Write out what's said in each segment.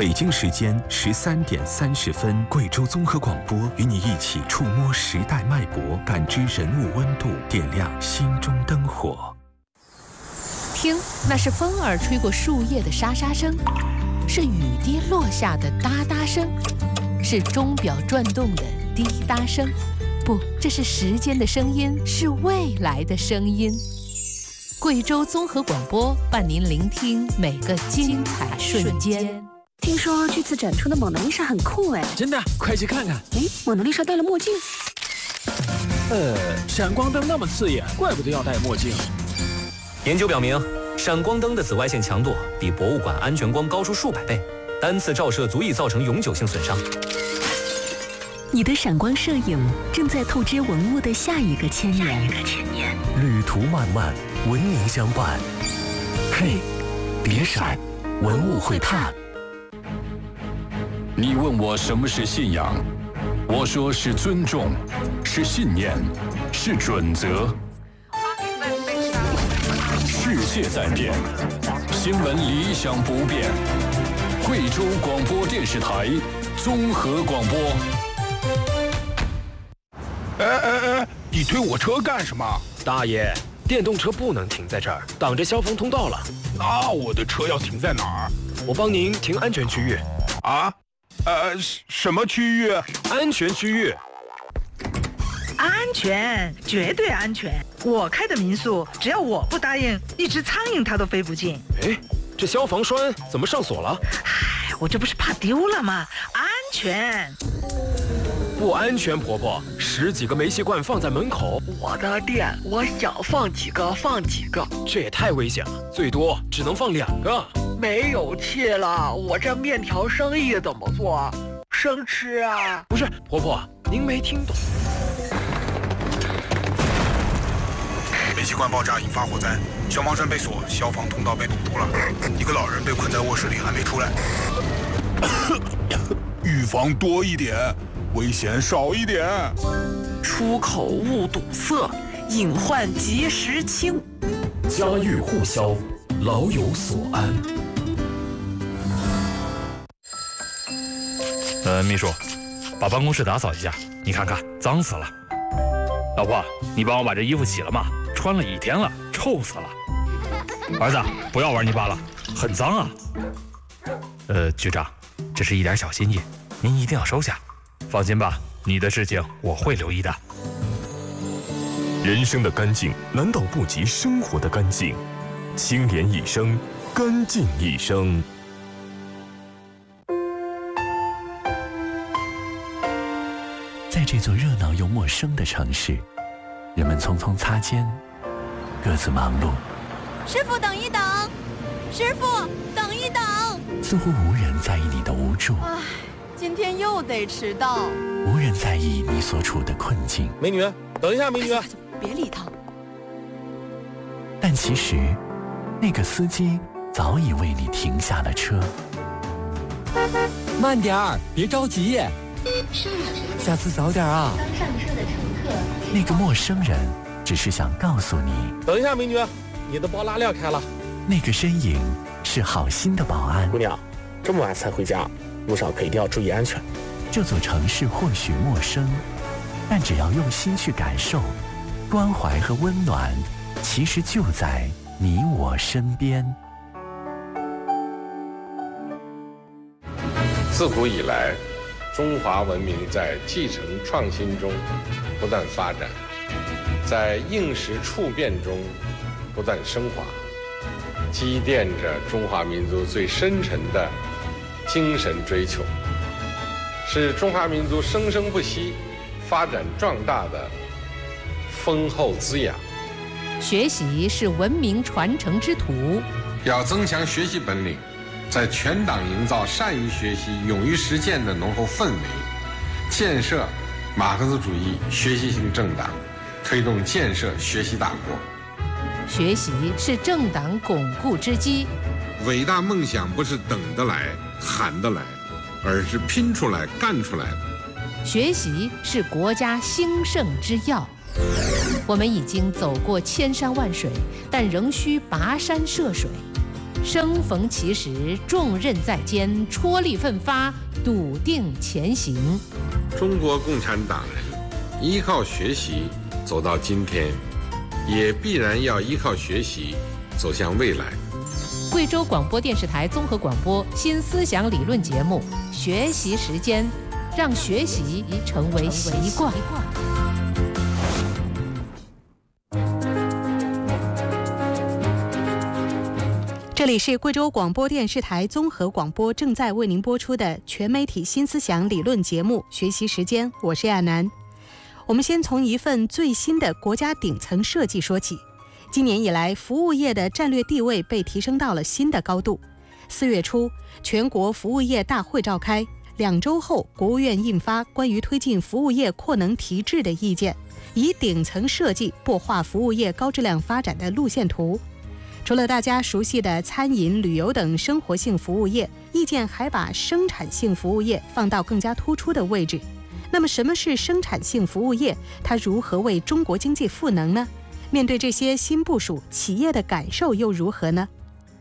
北京时间13点30分，贵州综合广播与你一起触摸时代脉搏，感知人物温度，点亮心中灯火。 听，那是风儿吹过树叶的沙沙声，是雨滴落下的哒哒声，是钟表转动的滴答声。不，这是时间的声音，是未来的声音。贵州综合广播伴您聆听每个精彩瞬间。 听说这次展出的蒙娜丽莎很酷哎！ 真的，快去看看。 哎，蒙娜丽莎戴了墨镜。 闪光灯那么刺眼，怪不得要戴墨镜。 研究表明，闪光灯的紫外线强度比博物馆安全光高出数百倍，单次照射足以造成永久性损伤。 你的闪光摄影正在透支文物的下一个千年。 旅途漫漫，文明相伴。嘿，别闪，文物会探。 你问我什么是信仰，我说是尊重，是信念，是准则。世界在变，新闻理想不变。贵州广播电视台综合广播。 你推我车干什么？ 大爷，电动车不能停在这儿，挡着消防通道了。 那我的车要停在哪儿？ 我帮您停安全区域。 啊？什么区域？ 安全区域。 安全，绝对安全。我开的民宿，只要我不答应，一只苍蝇它都飞不进。 哎，这消防栓怎么上锁了？ 唉，我这不是怕丢了吗？安全。 不安全，婆婆，10几个煤气罐放在门口。 我的店，我想放几个放几个。 这也太危险了，最多只能放2个。 没有气了，我这面条生意怎么做？生吃啊？ 不是，婆婆，您没听懂。 煤气罐爆炸引发火灾，消防栓被锁，消防通道被堵住了，一个老人被困在卧室里还没出来。预防多一点，危险少一点。 出口勿堵塞，隐患及时清。 家喻户晓，老有所安。 秘书，把办公室打扫一下，你看看脏死了。老婆，你帮我把这衣服洗了吗？穿了1天了，臭死了。儿子，不要玩泥巴了，很脏啊。局长，这是一点小心意，您一定要收下。放心吧，你的事情我会留意的。 人生的干净难道不及生活的干净？清廉一生，干净一生。 在这座热闹又陌生的城市，人们匆匆擦肩，各自忙碌。 师傅，等一等！师傅，等一等！ 似乎无人在意你的无助。 唉，今天又得迟到。 无人在意你所处的困境。 美女，等一下，美女。 别理他。 但其实，那个司机早已为你停下了车。 慢点儿，别着急。下次早点啊！ 刚上车的乘客， 那个陌生人只是想告诉你， 等一下，美女，你的包拉链开了。 那个身影是好心的保安。 姑娘，这么晚才回家，路上可一定要注意安全。 这座城市或许陌生，但只要用心去感受，关怀和温暖其实就在你我身边。 自古以来，中华文明在继承创新中不断发展，在应时处变中不断升华，积淀着中华民族最深沉的精神追求，是中华民族生生不息、发展壮大的丰厚滋养。 学习是文明传承之途， 要增强学习本领，在全党营造善于学习、勇于实践的浓厚氛围，建设马克思主义学习型政党，推动建设学习大国。 学习是政党巩固之基。 伟大梦想不是等得来、喊得来，而是拼出来、干出来的。 学习是国家兴盛之要。我们已经走过千山万水，但仍需跋山涉水。 生逢其时，重任在肩，踔厉奋发，笃定前行。 中国共产党人依靠学习走到今天，也必然要依靠学习走向未来。 贵州广播电视台综合广播新思想理论节目《学习时间》，让学习成为习惯。 这里是贵州广播电视台综合广播正在为您播出的全媒体新思想理论节目《学习时间》，我是亚楠。我们先从一份最新的国家顶层设计说起。今年以来，服务业的战略地位被提升到了新的高度。4月初，全国服务业大会召开，2周后，国务院印发关于推进服务业扩能提质的意见，以顶层设计擘画服务业高质量发展的路线图。除了大家熟悉的餐饮、旅游等生活性服务业，意见还把生产性服务业放到更加突出的位置。那么，什么是生产性服务业？它如何为中国经济赋能呢？面对这些新部署，企业的感受又如何呢？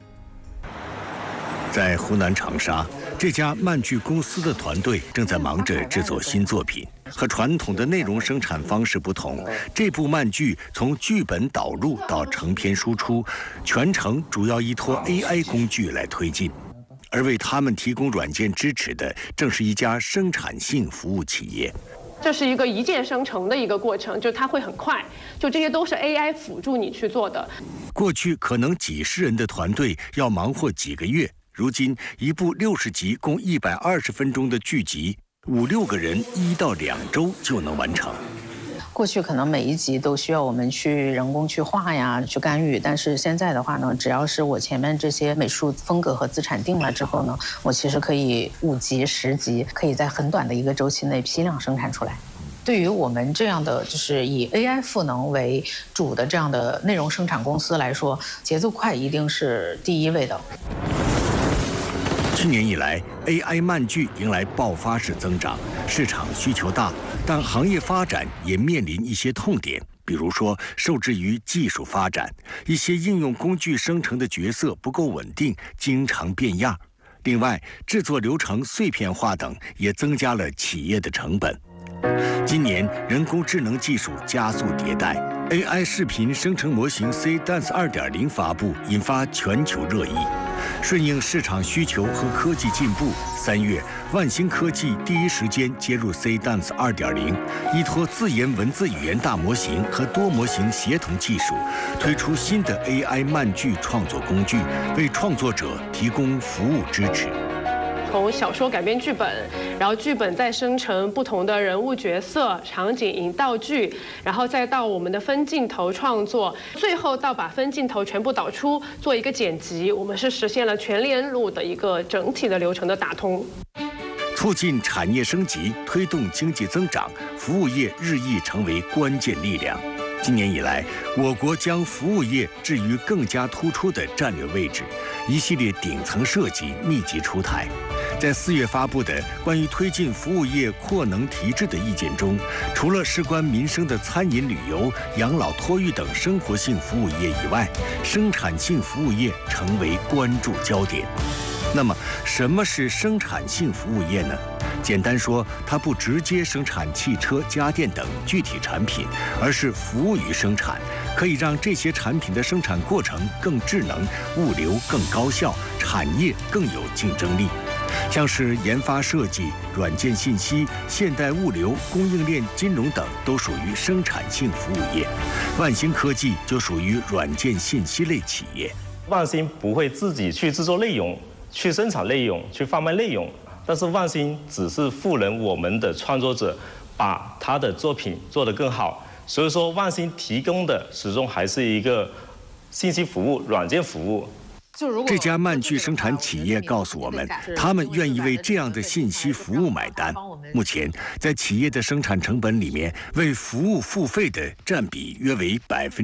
在湖南长沙，这家漫剧公司的团队正在忙着制作新作品。和传统的内容生产方式不同，这部漫剧从剧本导入到成片输出，全程主要依托 AI 工具来推进。而为他们提供软件支持的，正是一家生产性服务企业。 这是一个一键生成的一个过程，就它会很快，就这些都是 AI 辅助你去做的。 过去可能几十人的团队要忙活几个月，如今一部60集共120分钟的剧集，5、6个人1到2周就能完成。 过去可能每一集都需要我们去人工去画呀，去干预，但是现在的话呢，只要是我前面这些美术风格和资产定了之后呢，我其实可以5集、10集，可以在很短的一个周期内批量生产出来。对于我们这样的就是以 AI 赋能为主的这样的内容生产公司来说，节奏快一定是第一位的。 去年以来 ，AI 漫剧迎来爆发式增长，市场需求大，但行业发展也面临一些痛点，比如说受制于技术发展，一些应用工具生成的角色不够稳定，经常变样。另外，制作流程碎片化等也增加了企业的成本。今年，人工智能技术加速迭代 ，AI 视频生成模型 C-Dance 2.0发布，引发全球热议。顺应市场需求和科技进步，3月，万兴科技第一时间接入 C-Dance 2.0，依托自研文字语言大模型和多模型协同技术，推出新的 AI 漫剧创作工具，为创作者提供服务支持。 从小说改编剧本，然后剧本再生成不同的人物角色、场景、引道具，然后再到我们的分镜头创作，最后到把分镜头全部导出，做一个剪辑，我们是实现了全链路的一个整体的流程的打通。 促进产业升级，推动经济增长，服务业日益成为关键力量。今年以来，我国将服务业置于更加突出的战略位置，一系列顶层设计密集出台。在4月发布的关于推进服务业扩能提质的意见中，除了事关民生的餐饮、旅游、养老、托育等生活性服务业以外，生产性服务业成为关注焦点。那么，什么是生产性服务业呢？简单说，它不直接生产汽车、家电等具体产品，而是服务于生产，可以让这些产品的生产过程更智能，物流更高效，产业更有竞争力。像是研发设计、软件信息、现代物流、供应链金融等都属于生产性服务业。万兴科技就属于软件信息类企业。 万兴不会自己去制作内容、去生产内容、去贩卖内容，但是万兴只是赋能我们的创作者，把他的作品做得更好。所以说，万兴提供的始终还是一个信息服务、软件服务。 这家漫剧生产企业告诉我们，他们愿意为这样的信息服务买单。目前，在企业的生产成本里面，为服务付费的占比约为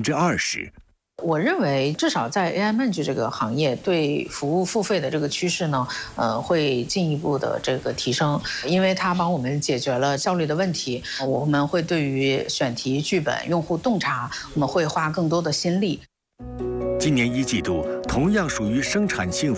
20%。 我认为，至少在 AI 漫剧这个行业，对服务付费的这个趋势呢，会进一步的这个提升，因为它帮我们解决了效率的问题。我们会对于选题、剧本、用户洞察，我们会花更多的心力。 今年1季度同样属于生产性